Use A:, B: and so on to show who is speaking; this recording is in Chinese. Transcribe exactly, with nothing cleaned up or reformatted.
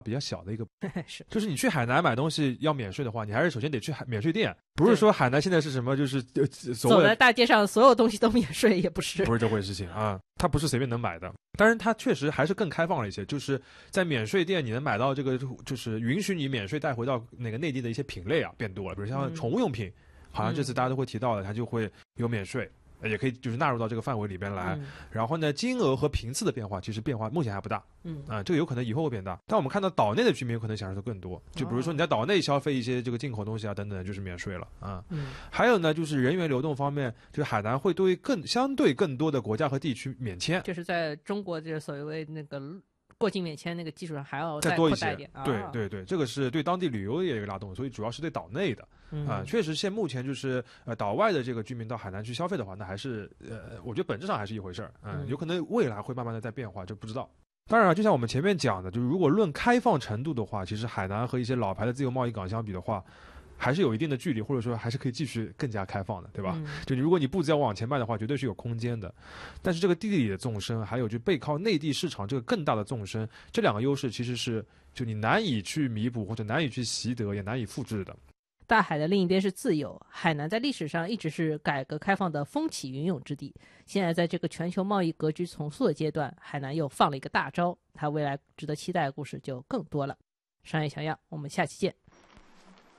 A: 比较小的一个
B: 是，
A: 就是你去海南买东西要免税的话，你还是首先得去海免税店，不是说海南现在是什么就是所谓
B: 走在大街上所有东西都免税，也不是
A: 不是这回事情啊，它不是随便能买的。当然它确实还是更开放了一些，就是在免税店你能买到这个就是允许你免税带回到那个内地的一些品类啊变多了，比如像宠物用品、嗯、好像这次大家都会提到的，它就会有免税，也可以就是纳入到这个范围里边来、嗯、然后呢金额和频次的变化其实变化目前还不大，嗯啊，这个有可能以后会变大，但我们看到岛内的居民有可能享受的更多，就比如说你在岛内消费一些这个进口东西啊等等就是免税了啊，嗯，还有呢就是人员流动方面，就是海南会对更相对更多的国家和地区免签，
B: 就是在中国这所谓那个过境免签那个基础上还要
A: 再多一些，
B: 点
A: 对对对，这个是对当地旅游也有一个拉动，所以主要是对岛内的。
B: 嗯
A: 啊、呃，确实，现目前就是呃，岛外的这个居民到海南去消费的话，那还是呃，我觉得本质上还是一回事儿，嗯，嗯有可能未来会慢慢的在变化，这不知道。当然啊，就像我们前面讲的，就是如果论开放程度的话，其实海南和一些老牌的自由贸易港相比的话，还是有一定的距离，或者说还是可以继续更加开放的，对吧？嗯、就如果你步子要往前迈的话，绝对是有空间的。但是这个地理的纵深，还有就背靠内地市场这个更大的纵深，这两个优势其实是就你难以去弥补或者难以去习得，也难以复制的。
B: 大海的另一边是自由，海南在历史上一直是改革开放的风起云涌之地。现在在这个全球贸易格局重塑的阶段，海南又放了一个大招，它未来值得期待的故事就更多了。商业小样，我们下期见。